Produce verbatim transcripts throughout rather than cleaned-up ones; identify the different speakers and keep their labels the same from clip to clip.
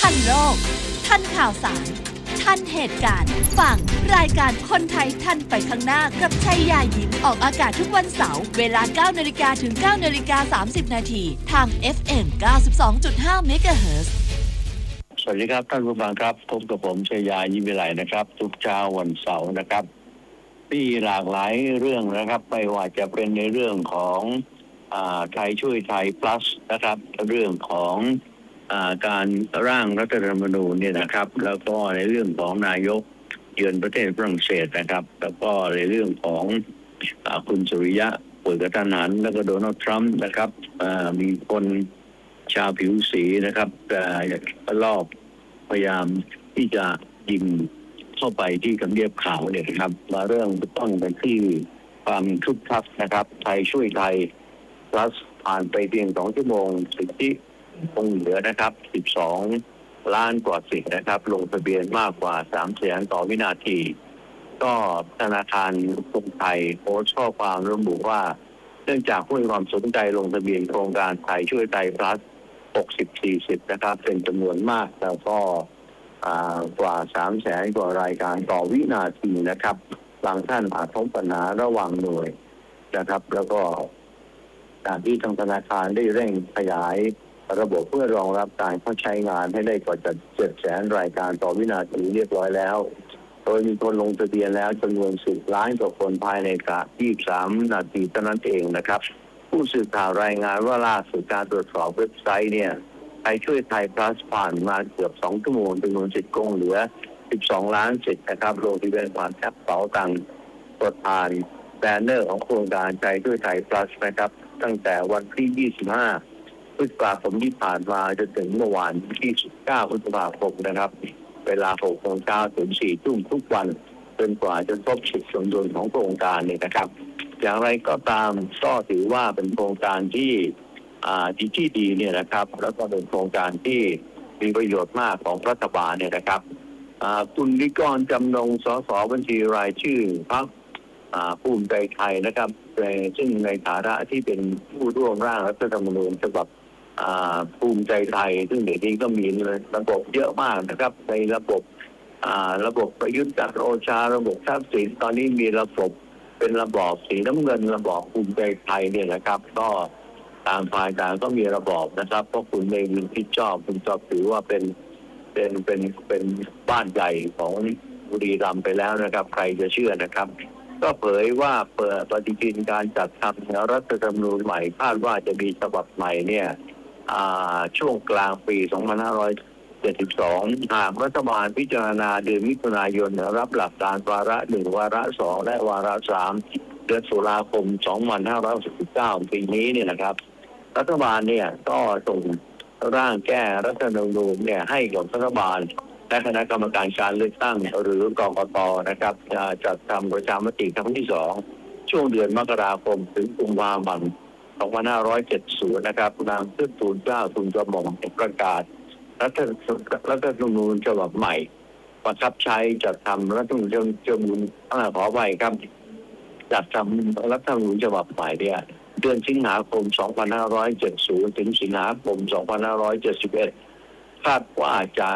Speaker 1: ทันโลกทันข่าวสารทันเหตุการณ์ฟังรายการคนไทยทันไปข้างหน้ากับชัยยายิ้มออกอากาศทุกวันเสาร์เวลา เก้านาฬิกา ถึง เก้านาฬิกาสามสิบ นาทีทาง เอฟ เอ็ม เก้าสิบสองจุดห้า เมกะเฮิรตซ์
Speaker 2: สวัสดีครับท่านผู้ฟังครับพบกับผมชัยยายิ้มวิไลนะครับทุกเช้าวันเสาร์นะครับมีหลากหลายเรื่องนะครับไม่ว่าจะเป็นในเรื่องของอ่าไทยช่วยไทย plus นะครับเรื่องของอ่าการร่างรัฐธรรมนูญเนี่ยนะครับแล้วก็ในเรื่องของนายกเยือนประเทศฝรั่งเศสนะครับแล้วก็ในเรื่องของอ่าคุณสุริยะป่วยกระทันหันแล้วก็โดนัลด์ทรัมป์นะครับอ่ามีคนชาวผิวสีนะครับรอบพยายามที่จะยิงเข้าไปที่ทำเนียบขาวเนี่ยนะครับมาเรื่องต้นเป็นที่ความคึกคักนะครับไทยช่วยไทย plus ผ่านไปเพียงสองชั่วโมงสิทธิคงเหลือนะครับสิบสองล้านกว่าสิทธิ์นะครับลงทะเบียนมากกว่าสามแสนต่อวินาทีก็ธนาคารกรุงไทยโพสต์ข้อความระบุว่าเนื่องจากผู้มีความสนใจลงทะเบียนโครงการไทยช่วยไทย plus หกสิบ สี่สิบนะครับเป็นจำนวนมากแล้วก็กว่าสามแสนกว่ารายการต่อวินาทีนะครับบางท่านอาจพบปัญหาระหว่างหน่วยนะครับแล้วก็การที่ทางธนาคารได้เร่งขยายระบบเพื่อรองรับการเข้าใช้งานให้ได้กว่าจะเจ็ดแสนรายการต่อวินาทีเรียบร้อยแล้วโดยมีคนลงทะเบียนแล้วจำนวนสิบล้านกว่าคนภายในกะยี่สิบสามนาทีเท่านั้นเองนะครับผู้สื่อข่าวรายงานว่าล่าสุดการตรวจสอบเว็บไซต์เนี่ยไทยช่วยไทย plus ผ่านมาเกือบสองชั่วโมงจำนวนสิทธิ์คงเหลือสิบสองล้านสิทธิ์นะครับลงทะเบียนผ่านแอปเป๋าตังค์กดผ่านแบนเนอร์ของโครงการไทยช่วยไทย plus นะครับตั้งแต่วันที่ยี่สิบห้าพฤษภาคมที่ผ่านมาจนถึงเมื่อวานที่สิบเก้าพฤษภาคมนะครับเวลาหกโมงเช้าถึงสี่ทุ่มทุกวันจนกว่าจะครบสิทธิ์สมดุลของโครงการเนี่ยนะครับอย่างไรก็ตามก็ถือว่าเป็นโครงการที่อ่าดีที่ดีเนี่ยนะครับแล้วก็เป็นโครงการที่มีประโยชน์มากของรัฐบาลเนี่ยนะครับอ่าคุณนิกรจำนงสสบัญชีรายชื่อพรรคอ่าภูมิใจไทยนะครับซึ่งในฐานะที่เป็นผู้ร่วมร่างรัฐธรรมนูญฉบับอ่าภูมิใจไทยซึ่งเดี๋ยวนี้ก็มีระบบเยอะมากนะครับในระบบอ่าระบบประยุทธ์จันทร์โอชาระบบทักษิณตอนนี้มีระบบเป็นระบอบสีน้ำเงินระบอบภูมิใจไทยเนี่ยนะครับก็ต่างฝ่ายต่างก็มีระบอบนะครับเพราะคุณเมวินที่ชอบคุณชอบถือว่าเป็นเป็นเป็นเป็นบ้านใหญ่ของบุรีรัมย์ไปแล้วนะครับใครจะเชื่อนะครับก็เผยว่าเปิดปฏิทินการจัดทำรัฐธรรมนูญใหม่คาดว่าจะมีฉบับใหม่เนี่ยช่วงกลางปีสองพันห้าร้อยเจ็ดสิบสองหากรัฐบาลพิจารณาเดือนมิถุนายนรับหลักการวาระหนึ่งวาระสองและวาระสามเดือนตุลาคมสองพันห้าร้อยสิบเก้าปีนี้เนี่ยนะครับรัฐบาลเนี่ยก็ส่งร่างแก้รัฐธรรมนูญเนี่ยให้กับรัฐบาลและคณะกรรมการการเลือกตั้งหรือกกต.นะครับจะจัดทำประชามติครั้งที่สองช่วงเดือนมกราคมถึงกุมภาพันธ์สองพันห้าร้อยเจ็ดสิบนะครับนำขึ้นทูลเกล้าทูลกระหม่อมประกาศรัฐรัฐธรรมนูญฉบับใหม่บังคับใช้จัดทำรัฐธรรมนูญฉบับขอไปครับจัดทำรัฐธรรมนูญฉบับใหม่เนี่ยเดือนสิงหาคมสองพันห้าร้อยเจ็ดสิบถึงสิงหาคมสองพันห้าร้อยเจ็ดสิบเอ็ดคาดว่าจะ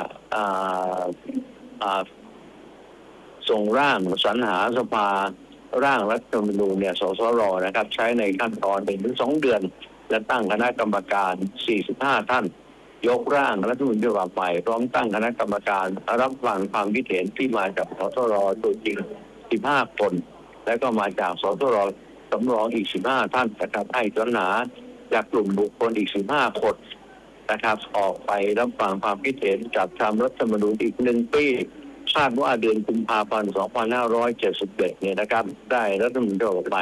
Speaker 2: ส่งร่างสรรหาสภาร่างรัฐธรรมนูญเนี่ยสสรนะครับใช้ในขั้นตอนหนึ่งถึงสองเดือนและตั้งคณะกรรมการสี่สิบห้าท่านยกร่างรัฐธรรมนูญฉบับใหม่พร้อมตั้งคณะกรรมการรับฟังความคิดเห็นที่มาจากสสรตัวจริงสิบห้าคนและก็มาจากสสรสำรองอีกสิบห้าท่านนะครับให้สรรหาจากกลุ่มบุคคลอีกสิบห้าคนนะครับออกไปรับฟังความคิดเห็นจัดทำรัฐธรรมนูญอีกหนึ่งปีคาดว่าเดือนกุมภาพันธ์สองพันห้าร้อยเจ็ดสิบเอ็ดเนี่ยนะครับได้รัฐธรรมนูญฉบับใหม่